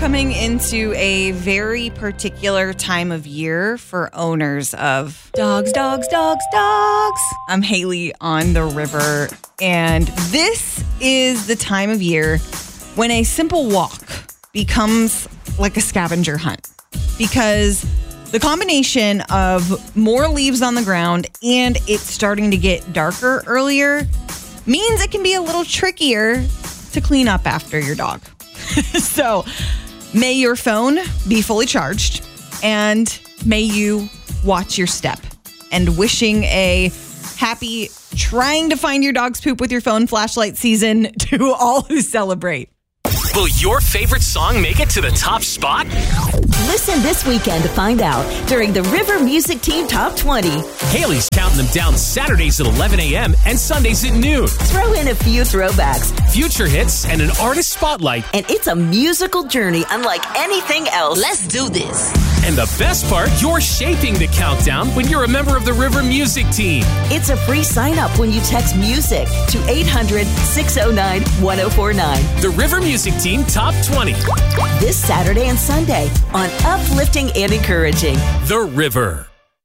coming into a very particular time of year for owners of dogs. I'm Haley on the river, and this is the time of year when a simple walk becomes like a scavenger hunt, because the combination of more leaves on the ground and it's starting to get darker earlier means it can be a little trickier to clean up after your dog. So may your phone be fully charged, and may you watch your step. And wishing a happy trying to find your dog's poop with your phone flashlight season to all who celebrate. Will your favorite song make it to the top spot? Listen this weekend to find out during the River Music Team Top 20. Haley's counting them down Saturdays at 11 a.m. and Sundays at noon. Throw in a few throwbacks, future hits, and an artist spotlight. And it's a musical journey unlike anything else. Let's do this. And the best part, you're shaping the countdown when you're a member of the River Music Team. It's a free sign-up when you text MUSIC to 800-609-1049. The River Music Team Top 20. This Saturday and Sunday on Uplifting and Encouraging. The River.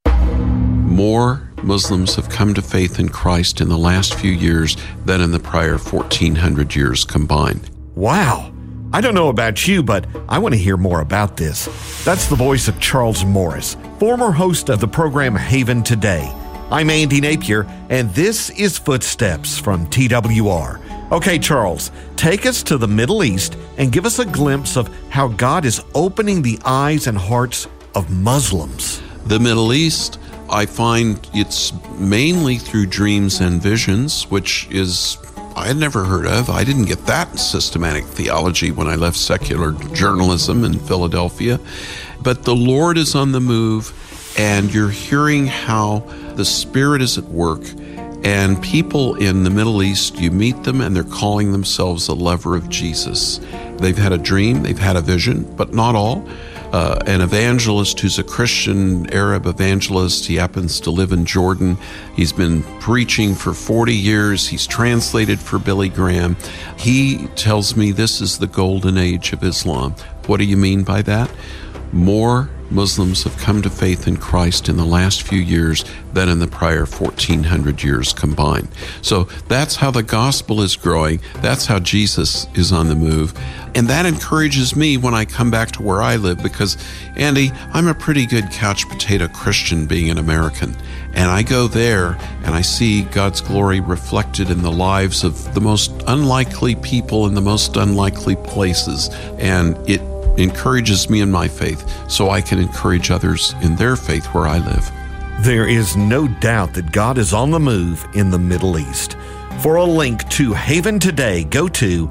More Muslims have come to faith in Christ in the last few years than in the prior 1,400 years combined. Wow. I don't know about you, but I want to hear more about this. That's the voice of Charles Morris, former host of the program Haven Today. I'm Andy Napier, and this is Footsteps from TWR. Okay, Charles, take us to the Middle East and give us a glimpse of how God is opening the eyes and hearts of Muslims. The Middle East, I find it's mainly through dreams and visions, which is I had never heard of. I didn't get that in systematic theology when I left secular journalism in Philadelphia. But the Lord is on the move, and you're hearing how the Spirit is at work. And people in the Middle East, you meet them, and they're calling themselves a lover of Jesus. They've had a dream, they've had a vision, but not all. An evangelist who's a Christian Arab evangelist. He happens to live in Jordan. He's been preaching for 40 years. He's translated for Billy Graham. He tells me this is the golden age of Islam. What do you mean by that? More Muslims have come to faith in Christ in the last few years than in the prior 1,400 years combined. So that's how the gospel is growing. That's how Jesus is on the move. And that encourages me when I come back to where I live, because, Andy, I'm a pretty good couch potato Christian being an American. And I go there and I see God's glory reflected in the lives of the most unlikely people in the most unlikely places. And it encourages me in my faith so I can encourage others in their faith where I live. There is no doubt that God is on the move in the Middle East. For a link to Haven Today, go to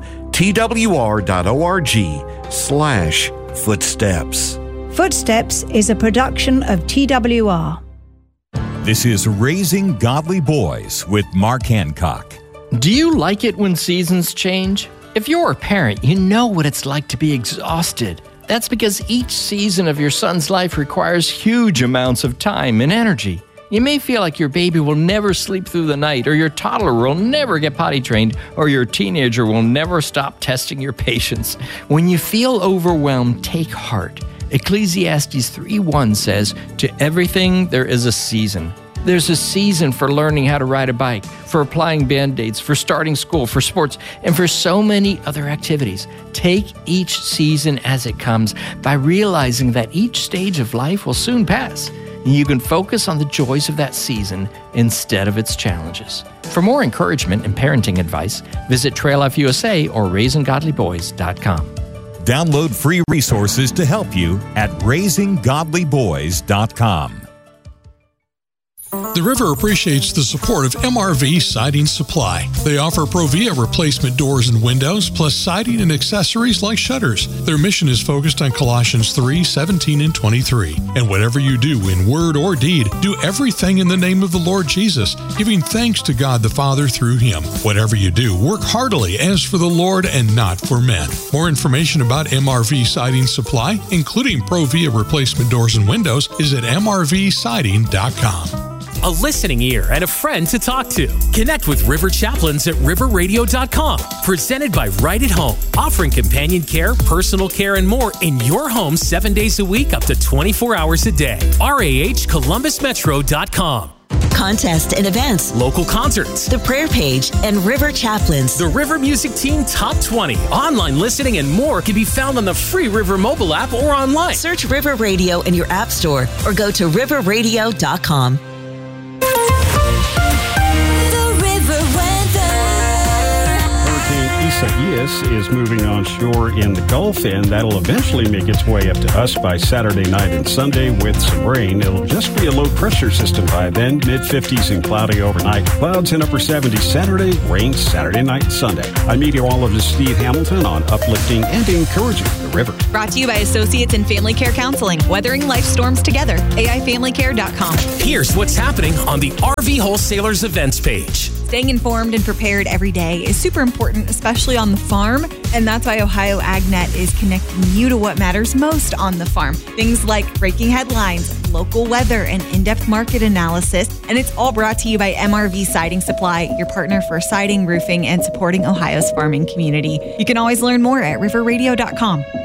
twr.org/footsteps. Footsteps is a production of TWR. This is Raising Godly Boys with Mark Hancock. Do you like it when seasons change? If you're a parent, you know what it's like to be exhausted. That's because each season of your son's life requires huge amounts of time and energy. You may feel like your baby will never sleep through the night, or your toddler will never get potty trained, or your teenager will never stop testing your patience. When you feel overwhelmed, take heart. Ecclesiastes 3:1 says, "To everything there is a season." There's a season for learning how to ride a bike, for applying Band-Aids, for starting school, for sports, and for so many other activities. Take each season as it comes by realizing that each stage of life will soon pass. You can focus on the joys of that season instead of its challenges. For more encouragement and parenting advice, visit Trail Life USA or RaisingGodlyBoys.com. Download free resources to help you at RaisingGodlyBoys.com. The River appreciates the support of MRV Siding Supply. They offer Provia replacement doors and windows, plus siding and accessories like shutters. Their mission is focused on Colossians 3:17 and 23. And whatever you do in word or deed, do everything in the name of the Lord Jesus, giving thanks to God the Father through Him. Whatever you do, work heartily as for the Lord and not for men. More information about MRV Siding Supply, including Provia replacement doors and windows, is at mrvsiding.com. a listening ear, and a friend to talk to. Connect with River Chaplains at riverradio.com. Presented by Right at Home, offering companion care, personal care, and more in your home 7 days a week, up to 24 hours a day. RAHColumbusmetro.com. Contests and events, Local concerts, the prayer page, and River Chaplains. the River Music Team Top 20, online listening, and more can be found on the free River mobile app or online. Search River Radio in your app store or go to riverradio.com. Isaias is moving on shore in the Gulf, and that'll eventually make its way up to us by Saturday night and Sunday with some rain. It'll just be a low-pressure system by then, mid-50s and cloudy overnight. Clouds in upper 70s Saturday, rain Saturday night and Sunday. I'm meteorologist Steve Hamilton on uplifting and encouraging the river. Brought to you by Associates in Family Care Counseling, weathering life storms together. AIFamilyCare.com. Here's what's happening on the RV Wholesalers events page. Staying informed and prepared every day is super important, especially on the farm. And that's why Ohio AgNet is connecting you to what matters most on the farm. Things like breaking headlines, local weather, and in-depth market analysis. And it's all brought to you by MRV Siding Supply, your partner for siding, roofing, and supporting Ohio's farming community. You can always learn more at riverradio.com.